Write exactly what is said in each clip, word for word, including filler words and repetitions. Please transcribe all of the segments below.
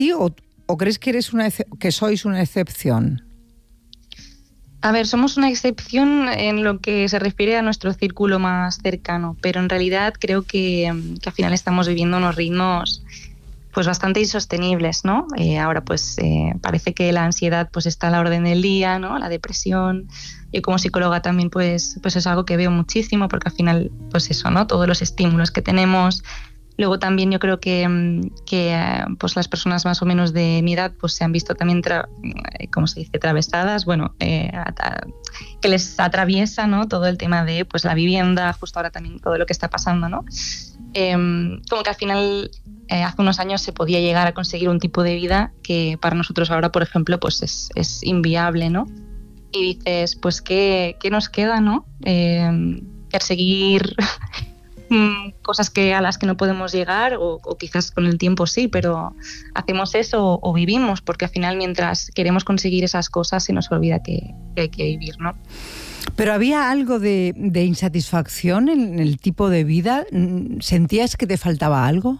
¿Y o, o crees que eres una que sois una excepción? A ver, somos una excepción en lo que se refiere a nuestro círculo más cercano, pero en realidad creo que, que al final estamos viviendo unos ritmos pues bastante insostenibles, ¿no? Eh, ahora pues eh, parece que la ansiedad pues está a la orden del día, ¿no? La depresión. Yo como psicóloga también pues, pues es algo que veo muchísimo, porque al final pues eso, ¿no? Todos los estímulos que tenemos. Luego también yo creo que, que pues las personas más o menos de mi edad pues se han visto también, tra- ¿cómo se dice?, atravesadas, bueno, eh, ata- que les atraviesa, ¿no? Todo el tema de pues la vivienda, justo ahora también todo lo que está pasando, ¿no? Eh, como que al final eh, hace unos años se podía llegar a conseguir un tipo de vida que para nosotros ahora, por ejemplo, pues es, es inviable, ¿no? Y dices, pues ¿qué, qué nos queda, ¿no? Eh, perseguir cosas que a las que no podemos llegar, o, o quizás con el tiempo sí, pero hacemos eso o, o vivimos, porque al final mientras queremos conseguir esas cosas se nos olvida que, que hay que vivir, ¿no? Pero había algo de, de insatisfacción en el tipo de vida. ¿Sentías que te faltaba algo?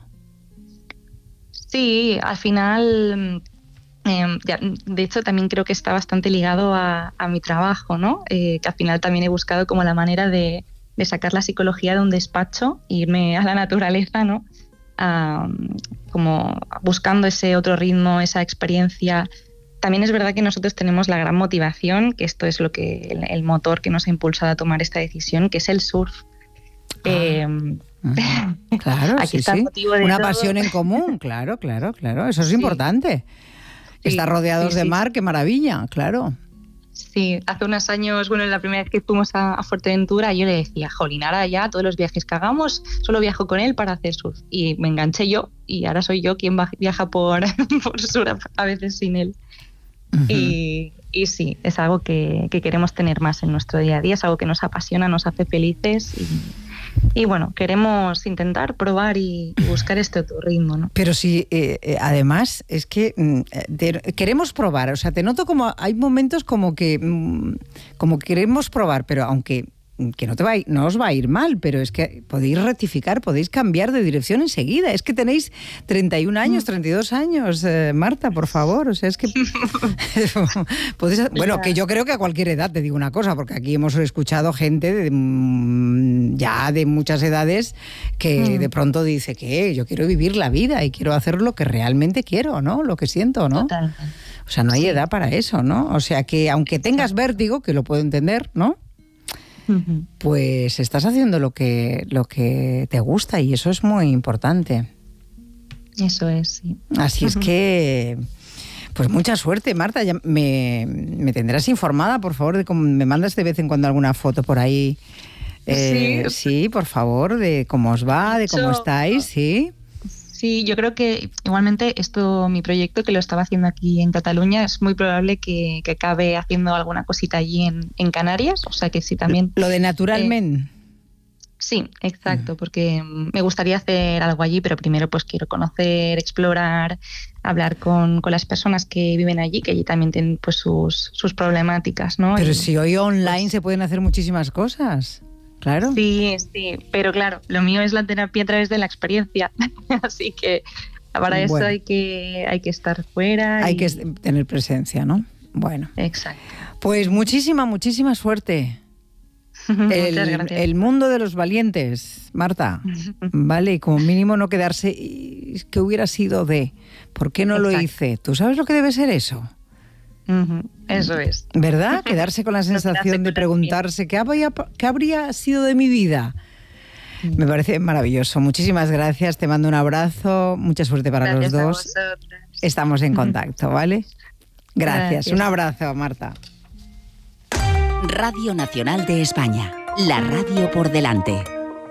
Sí, al final, eh, ya, de hecho también creo que está bastante ligado a, a mi trabajo, ¿no? Eh, que al final también he buscado como la manera de de sacar la psicología de un despacho e irme a la naturaleza, ¿no? Um, como buscando ese otro ritmo, esa experiencia. También es verdad que nosotros tenemos la gran motivación, que esto es lo que el, el motor que nos ha impulsado a tomar esta decisión, que es el surf. Ah, eh, uh-huh. Claro, aquí sí, está el motivo de una todo. Pasión en común, claro, claro, claro. Eso es sí. importante. Sí, Estar rodeados sí, de sí. mar, qué maravilla, claro. Sí, hace unos años, bueno, la primera vez que fuimos a, a Fuerteventura, yo le decía, jolín, ahora ya todos los viajes que hagamos, solo viajo con él para hacer surf. Y me enganché yo, y ahora soy yo quien viaja por, por sur a veces sin él. Uh-huh. Y, y sí, es algo que, que queremos tener más en nuestro día a día, es algo que nos apasiona, nos hace felices y... Y bueno, queremos intentar probar y, y buscar este otro ritmo, ¿no? Pero sí, eh, eh, además, es que te, queremos probar. O sea, te noto como hay momentos como que como queremos probar, pero aunque que no te va a ir, no os va a ir mal, pero es que podéis rectificar, podéis cambiar de dirección enseguida. Es que tenéis treinta y un años, treinta y dos años, eh, Marta, por favor. O sea, es que podéis, bueno, que yo creo que a cualquier edad, te digo una cosa, porque aquí hemos escuchado gente de, ya de muchas edades que mm. de pronto dice que yo quiero vivir la vida y quiero hacer lo que realmente quiero, ¿no? Lo que siento, ¿no? Total. O sea, no hay sí. edad para eso, ¿no? O sea, que aunque tengas vértigo, que lo puedo entender, ¿no? Pues estás haciendo lo que, lo que te gusta y eso es muy importante. Eso es, sí. Así es que, pues mucha suerte, Marta. Ya me, me tendrás informada, por favor, de cómo me mandas de vez en cuando alguna foto por ahí. Eh, sí. sí, por favor, de cómo os va, de cómo estáis, sí. Sí, yo creo que igualmente esto, mi proyecto que lo estaba haciendo aquí en Cataluña, es muy probable que, que acabe haciendo alguna cosita allí en, en Canarias, o sea que sí también... Lo de Naturalment. Eh, sí, exacto, porque me gustaría hacer algo allí, pero primero pues quiero conocer, explorar, hablar con, con las personas que viven allí, que allí también tienen pues sus, sus problemáticas, ¿no? Pero y, si hoy online pues, se pueden hacer muchísimas cosas. Claro. Sí, sí, pero claro, lo mío es la terapia a través de la experiencia, así que para eso bueno. hay que hay que estar fuera. Hay y... que tener presencia, ¿no? Bueno. Exacto. Pues muchísima, muchísima suerte. el, Muchas gracias. El mundo de los valientes, Marta. Vale, como mínimo no quedarse, ¿qué hubiera sido de? ¿Por qué no Exacto. lo hice? ¿Tú sabes lo que debe ser eso? Uh-huh. Eso es. ¿Verdad? Quedarse con la sensación de preguntarse ¿qué habría, qué habría sido de mi vida? Uh-huh. Me parece maravilloso. Muchísimas gracias, te mando un abrazo, mucha suerte para gracias los dos. Estamos en contacto, ¿vale? Gracias. gracias. Un abrazo, Marta. Radio Nacional de España, la radio por delante.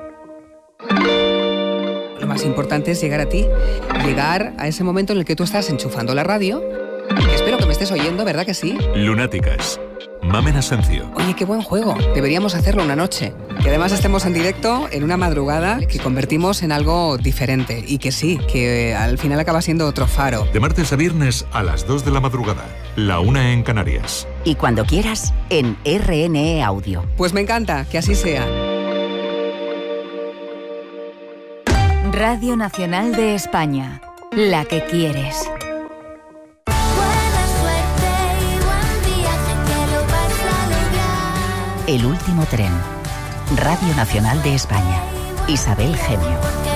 Lo más importante es llegar a ti, llegar a ese momento en el que tú estás enchufando la radio. Espero que me estés oyendo, ¿verdad que sí? Lunáticas. Mamen Asencio. Oye, qué buen juego. Deberíamos hacerlo una noche. Que además estemos en directo en una madrugada que convertimos en algo diferente. Y que sí, que al final acaba siendo otro faro. De martes a viernes a las dos de la madrugada. La una en Canarias. Y cuando quieras, en R N E Audio. Pues me encanta, que así sea. Radio Nacional de España. La que quieres. El último tren. Radio Nacional de España. Isabel Gemio.